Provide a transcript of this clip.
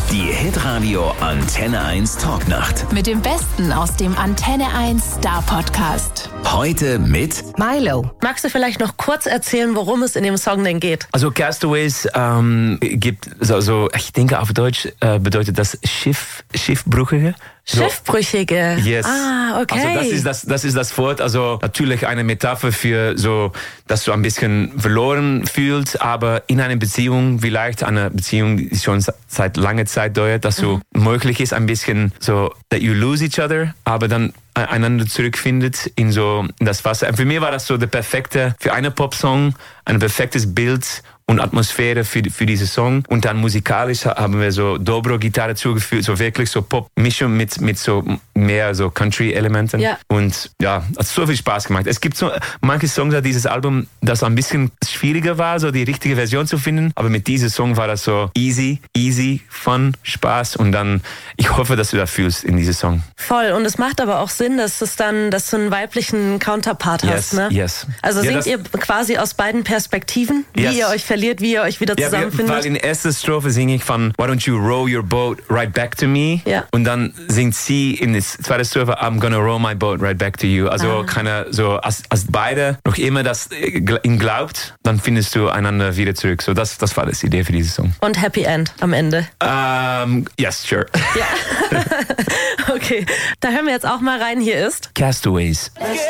Die Hitradio Antenne 1 Talknacht. Mit dem Besten aus dem Antenne 1 Star Podcast. Heute mit Milo. Magst du vielleicht noch kurz erzählen, worum es in dem Song denn geht? Also Castaways gibt so ich denke auf Deutsch bedeutet das Schiffbrüchige. Schiffbrüchige. Yes. Ah, okay. Also das ist das Wort. Also natürlich eine Metapher für so, dass du ein bisschen verloren fühlst, aber in einer Beziehung, vielleicht eine Beziehung, die schon seit langer Zeit dauert, dass so möglich ist, ein bisschen so, that you lose each other, aber dann einander zurückfindet in das Wasser. Und für mich war das so für einen Popsong, ein perfektes Bild und Atmosphäre für diesen Song. Und dann musikalisch haben wir so Dobro-Gitarre zugefügt, so wirklich so Pop-Mischung mit so mehr so Country-Elementen. Ja. Und ja, hat so viel Spaß gemacht. Es gibt so manche Songs auf dieses Album, das ein bisschen schwieriger war, so die richtige Version zu finden. Aber mit diesem Song war das so easy, fun, Spaß. Und dann, ich hoffe, dass du das fühlst in diesem Song. Voll. Und es macht aber auch Sinn, dass du einen weiblichen Counterpart hast, ne? Yes. Also singt ihr quasi aus beiden Perspektiven, wie ihr euch verliert, wie ihr euch wieder zusammenfindet? Weil in der ersten Strophe singe ich von Why don't you row your boat right back to me? Ja. Und dann singt sie in der zweiten Strophe I'm gonna row my boat right back to you. Also als beide noch immer das ihn glaubt, dann findest du einander wieder zurück. So das war die Idee für diesen Song. Und Happy End am Ende. Yes, sure. Ja. Okay, da hören wir jetzt auch mal rein. Hier ist Castaways.